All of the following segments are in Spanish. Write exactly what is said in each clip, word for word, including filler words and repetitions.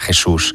Jesús,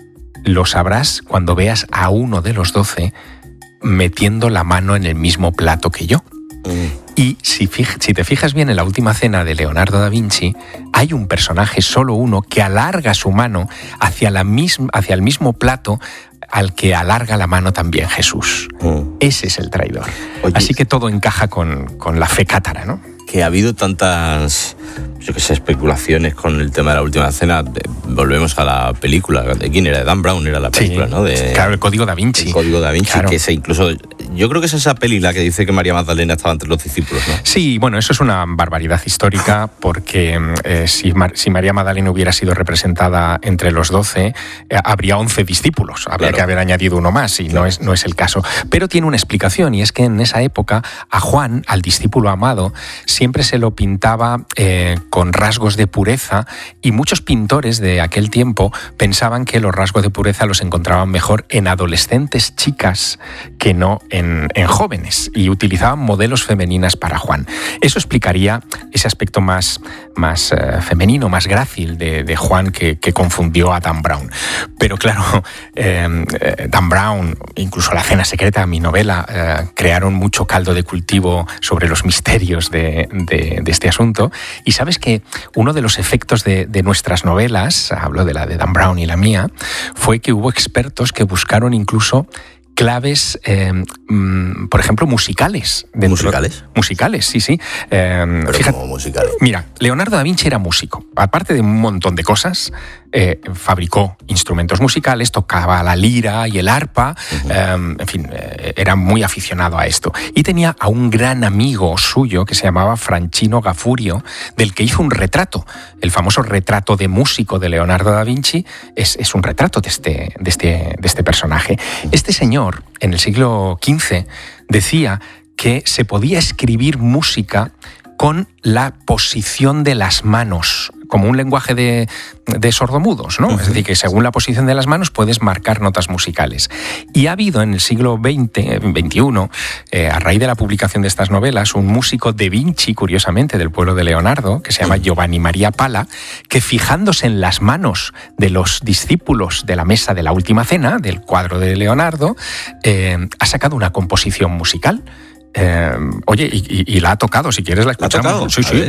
lo sabrás cuando veas a uno de los doce metiendo la mano en el mismo plato que yo. Mm. Y si, fij- si te fijas bien en la Última Cena de Leonardo da Vinci, hay un personaje, solo uno, que alarga su mano hacia, la misma, hacia el mismo plato al que alarga la mano también Jesús. Mm. Ese es el traidor. Oye, así que todo encaja con, con la fe cátara, ¿no? Que ha habido tantas, yo qué sé, especulaciones con el tema de la Última Cena. De, volvemos a la película. ¿De quién era? De Dan Brown era la película, sí, ¿no? De, claro, el Código da Vinci. El Código da Vinci, claro. Que se incluso... Yo creo que es esa peli la que dice que María Magdalena estaba entre los discípulos, ¿no? Sí, bueno, eso es una barbaridad histórica porque eh, si, Mar, si María Magdalena hubiera sido representada entre los doce, eh, habría once discípulos. Habría claro. que haber añadido uno más y claro. no, es, no es el caso. Pero tiene una explicación y es que en esa época a Juan, al discípulo amado, siempre se lo pintaba eh, con rasgos de pureza y muchos pintores de aquel tiempo pensaban que los rasgos de pureza los encontraban mejor en adolescentes chicas que no en, en jóvenes y utilizaban modelos femeninas para Juan. Eso explicaría ese aspecto más, más eh, femenino, más grácil de, de Juan que, que confundió a Dan Brown. Pero claro, eh, eh, Dan Brown, incluso La Cena Secreta, mi novela, eh, crearon mucho caldo de cultivo sobre los misterios de, de, de este asunto. Y sabes que uno de los efectos de, de nuestras novelas, hablo de la de Dan Brown y la mía, fue que hubo expertos que buscaron incluso claves, eh, mm, por ejemplo, musicales. Dentro, ¿Musicales? Musicales, sí, sí. Eh, Pero fíjate, como musicales. Mira, Leonardo da Vinci era músico. Aparte de un montón de cosas, eh, fabricó instrumentos musicales, tocaba la lira y el arpa, uh-huh. eh, en fin, eh, era muy aficionado a esto. Y tenía a un gran amigo suyo que se llamaba Francino Gafurio, del que hizo un retrato. El famoso retrato de músico de Leonardo da Vinci es, es un retrato de este, de, este, de este personaje. Este señor, en el siglo quince, decía que se podía escribir música con la posición de las manos, como un lenguaje de, de sordomudos, ¿no? Uh-huh. Es decir, que según la posición de las manos puedes marcar notas musicales. Y ha habido en el siglo veinte, veintiuno, eh, a raíz de la publicación de estas novelas, un músico de Vinci, curiosamente, del pueblo de Leonardo, que se llama Giovanni Maria Pala, que fijándose en las manos de los discípulos de la mesa de la Última Cena, del cuadro de Leonardo, eh, ha sacado una composición musical. Eh, oye, y, y, y la ha tocado, si quieres la escuchamos. ¿La ha tocado? Sí, sí.